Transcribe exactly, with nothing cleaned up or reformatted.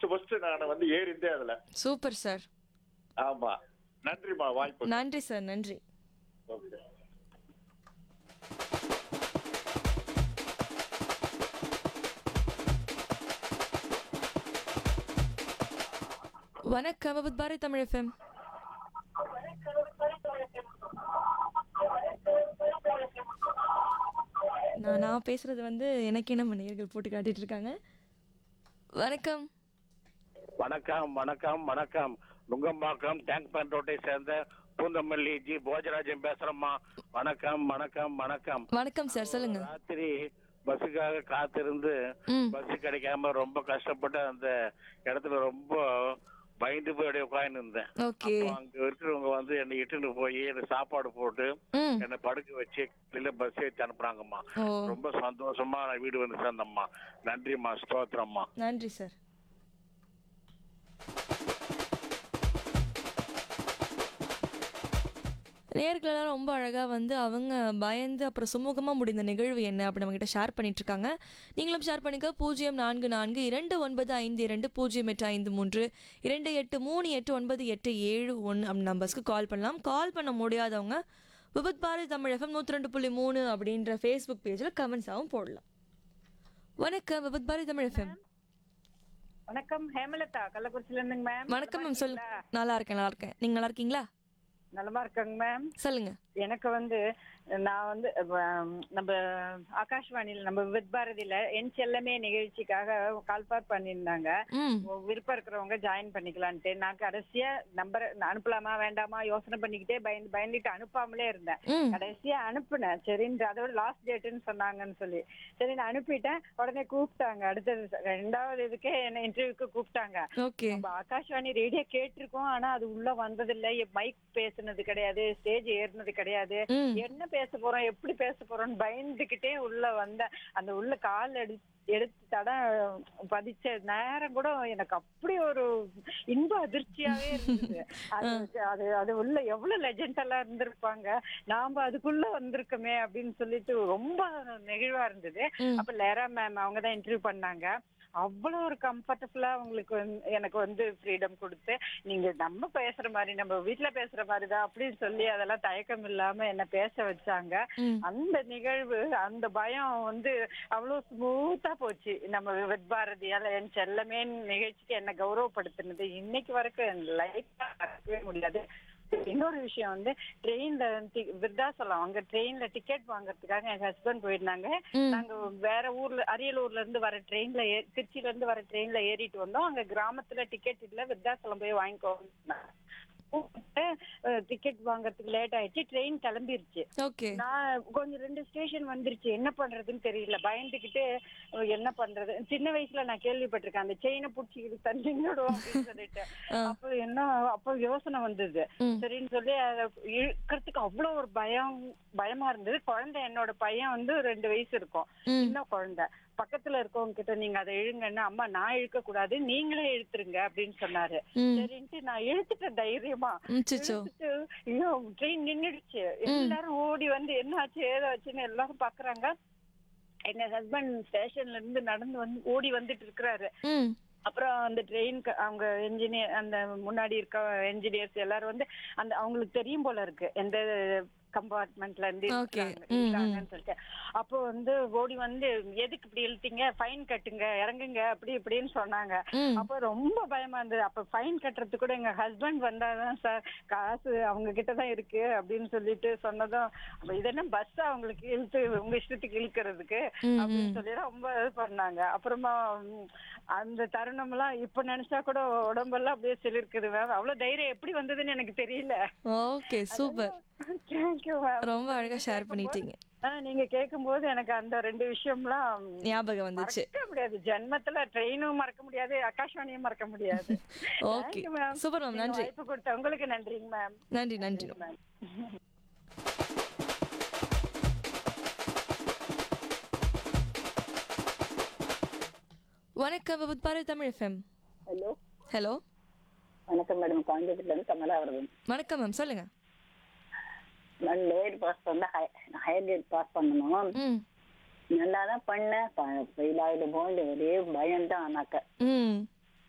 First first நான் வந்து ஏறிந்தே அதுல. Super sir. ஆமா. நன்றிமா வாய்ப்பு. நன்றி சார், நன்றி. ஓகே. வணக்கம் வித் பாரதி தமிழ் எஃப்எம். நான் நான் பேசுறது வந்து எனக்கு என்ன நேயர்கள் போட்டு காட்டிட்டு இருக்காங்க. வணக்கம். வணக்கம் வணக்கம் வணக்கம். நுங்கம்பாக்கம் டேங்க் பேண்ட் ரோட்டை சேர்ந்த பூந்தமல்லி ஜி போஜராஜன் பேசுறேம்மா. வணக்கம் வணக்கம் வணக்கம். வணக்கம் சார், சொல்லுங்க. ராத்திரி பஸ்ஸுக்காக காத்திருந்து பஸ் கிடைக்காம ரொம்ப கஷ்டப்பட்டு அந்த இடத்துல ரொம்ப பயந்து போய் அப்படியே உட்காந்து இருந்தேன். ஓகே. அங்க இருக்கிறவங்க வந்து என்னை இட்டுன்னு போய் எனக்கு சாப்பாடு போட்டு என்னை படுக்க வச்சு பஸ் ஏற்றி அனுப்புறாங்கம்மா. ரொம்ப சந்தோஷமா நான் வீடு வந்து சேர்ந்தம்மா. நன்றிம்மா, ஸ்தோத்திரம்மா. நன்றி சார். நேயர்கள் ரொம்ப அழகாக வந்து அவங்க பயந்து அப்புறம் சுமூகமாக முடிந்த நிகழ்வு என்ன அப்படி நம்மகிட்ட ஷேர் பண்ணிட்டு இருக்காங்க. நீங்களும் ஷேர் பண்ணிக்க. பூஜ்ஜியம் நான்கு நான்கு இரண்டு ஒன்பது ஐந்து இரண்டு பூஜ்ஜியம் எட்டு ஐந்து மூன்று இரண்டு எட்டு மூணு எட்டு ஒன்பது எட்டு ஏழு ஒன்று அப்படி நம்பர்ஸ்க்கு கால் பண்ணலாம். கால் பண்ண முடியாதவங்க விபத் பாரதி தமிழ் எஃப்எம் நூற்றி ரெண்டு புள்ளி மூணு அப்படின்ற ஃபேஸ்புக் பேஜில் கமெண்ட்ஸாகவும் போடலாம். வணக்கம் விபத் பாரதி தமிழ் எஃப்எம். வணக்கம், ஹேமலதா கள்ளக்குறிச்சில இருந்துங்க மேம். வணக்கம் மேம், சொல்லு. நல்லா இருக்கேன், நல்லா இருக்கேன். நீங்க நல்லா இருக்கீங்களா? நலமா இருக்காங்க மேம். சொல்லுங்க. எனக்கு வந்து நான் வந்து நம்ம ஆகாஷ்வாணியில நம்ம வித் பாரதியில என் செல்லமே நிகழ்ச்சிக்காக கால்பார் பண்ணியிருந்தாங்க. விருப்பம் இருக்கிறவங்க ஜாயின் பண்ணிக்கலான்ட்டு நான் கடைசியா நம்பர் அனுப்பலாமா வேண்டாமா யோசனை பண்ணிக்கிட்டே பயந்து பயந்துட்டு அனுப்பாமலே இருந்தேன். கடைசியா அனுப்புனேன். சரின்னு அதோட லாஸ்ட் டேட்டுன்னு சொன்னாங்கன்னு சொல்லி சரி நான் அனுப்பிட்டேன். உடனே கூப்பிட்டாங்க. அடுத்தது ரெண்டாவது இதுக்கே என்ன இன்டர்வியூக்கு கூப்பிட்டாங்க. நம்ம ஆகாஷ்வாணி ரேடியோ கேட்டிருக்கோம், ஆனா அது உள்ள வந்ததில்லை, மைக் பேசுனது கிடையாது, ஸ்டேஜ் ஏறினது கிடையாது, என்ன பேச போறோம் எப்படி பேச போறோம்னு பயந்துகிட்டே உள்ள வந்த அந்த உள்ள கால் அடி எடுத்து தட பதிச்ச நேரம் கூட எனக்கு அப்படி ஒரு இன்ப அதிர்ச்சியாவே இருந்தது. அது அது உள்ள எவ்வளவு லெஜண்ட் எல்லாம் இருந்திருப்பாங்க, நாம அதுக்குள்ள வந்திருக்கோமே அப்படின்னு சொல்லிட்டு ரொம்ப நெகிழ்வா இருந்தது. அப்ப லேரா மேம் அவங்கதான் இன்டர்வியூ பண்ணாங்க. அவ்வளவு ஒரு கம்ஃபர்டபுளா உங்களுக்கு எனக்கு வந்து ஃப்ரீடம் கொடுத்து நீங்க நம்ம பேசுற மாதிரி நம்ம வீட்டுல பேசுற மாதிரிதான் அப்படின்னு சொல்லி அதெல்லாம் தயக்கம் இல்லாம என்ன பேச வச்சாங்க. அந்த நிகழ்வு அந்த பயம் வந்து அவ்வளவு ஸ்மூத்தா போச்சு. நம்ம வித் பாரதியால என் செல்லமே நிகழ்ச்சிக்கு என்ன கௌரவப்படுத்தினது இன்னைக்கு வரைக்கும் என் லைஃப்ல மறக்கவே முடியாது. இன்னொரு விஷயம் வந்து ட்ரெயின்ல விருத்தாசலம் அங்க ட்ரெயின்ல டிக்கெட் வாங்கறதுக்காக எங்க ஹஸ்பண்ட் போயிருந்தாங்க. நாங்க வேற ஊர்ல அரியலூர்ல இருந்து வர ட்ரெயின்ல திருச்சியில இருந்து வர ட்ரெயின்ல ஏறிட்டு வந்தோம். அங்க கிராமத்துல டிக்கெட் இல்ல, விருத்தாசலம் போய் வாங்கிக்கோ. டிக்கெட் வாங்கறதுக்கு லேட் ஆயிடுச்சு, ட்ரெயின் கிளம்பிருச்சு. நான் கொஞ்சம் ரெண்டு ஸ்டேஷன் வந்துருச்சு, என்ன பண்றதுன்னு தெரியல, பயந்துகிட்டு என்ன பண்றது. சின்ன வயசுல நான் கேள்விப்பட்டிருக்கேன் அந்த செயினை புடிச்சிக்கிட்டு தள்ளிடும் அப்படின்னு சொல்லிட்டு. அப்ப என்ன அப்ப யோசனை வந்தது. சரின்னு சொல்லி அதை இழுக்கிறதுக்கு அவ்வளவு ஒரு பயம் பயமா இருந்தது. குழந்தை என்னோட பையன் வந்து ரெண்டு வயசு இருக்கும், சின்ன குழந்தை. பக்கத்துல இருக்கவங்க கிட்ட நீங்க அதை இழுங்கன்னா அம்மா நான் இழுக்க கூடாது நீங்களே இழுத்துருங்க அப்படின்னு சொன்னாரு. சரின்ட்டு நான் இழுத்துட்டேன் தைரியமா. ட்ரெயின் நின்னுடுச்சு. எல்லாரும் ஓடி வந்து என்ன ஆச்சு ஏதாச்சுன்னு எல்லாரும் பாக்குறாங்க. எங்க ஹஸ்பண்ட் ஸ்டேஷன்ல இருந்து நடந்து வந்து ஓடி வந்துட்டு இருக்கிறாரு. அப்புறம் அந்த ட்ரெயின் அவங்க என்ஜினியர் அந்த முன்னாடி இருக்க என்ஜினியர்ஸ் எல்லாரும் வந்து அந்த அவங்களுக்கு தெரியும் போல இருக்கு எந்த கம்பார்ட்மெண்ட்ல இருந்து சொல்லிட்டு அப்போ வந்து ஓடி வந்து எதுக்கு இப்படி இழுத்தீங்க, ஃபைன் கட்டுங்க இறங்குங்க அப்படி இப்படின்னு சொன்னாங்க. அப்போ ரொம்ப பயமா இருந்தது. அப்ப ஃபைன் கட்டுறது கூட எங்க ஹஸ்பண்ட் வந்தாதான் சார் காசு அவங்க கிட்டதான் இருக்கு அப்படின்னு சொல்லிட்டு சொன்னதும் அப்ப இதென்ன பஸ் அவங்களுக்கு இழுத்து உங்க இஷ்டத்துக்கு இழுக்கிறதுக்கு அப்படின்னு சொல்லி ரொம்ப இது பண்ணாங்க. அப்புறமா அந்த தருணம் எல்லாம் இப்ப நினைச்சா கூட உடம்பெல்லாம் அப்படியே சிலிருக்குது மேம். அவ்வளவு தைரியம் எப்படி வந்ததுன்னு எனக்கு தெரியல. Okay, super. ரொம்ப அழகா ஷேர் பண்ணிட்டீங்க. நீங்க கேட்கும் போது எனக்கு அந்த ரெண்டு விஷயம்லாம் ஞாபகம் வந்துச்சு. மறக்க முடியாது, ஜென்மத்துல ட்ரெயினும் மறக்க முடியாது, ஆகாஷ்வாணியும் மறக்க முடியாது. Okay, super ma'am. நன்றி. வாய்ப்பு கொடுத்த உங்களுக்கு நன்றிங்க மேம். நன்றி நன்றி மேம். வணக்கம் விபத் Bharathi Tamil FM. Hello hello வணக்கம் மேடம், கோயம்புத்தூர்ல இருந்து கமலா வருது. வணக்கம் மேம், சொல்லுங்க. நான் லோயர் பாஸ் பண்ண ஹையர் கிரேட் பாஸ் பண்ணணும். நல்லா தான் பண்ணேன், ஃபெயில் ஆகிடுமோன்னு ஒரே பயம் தான். ஆனாக்க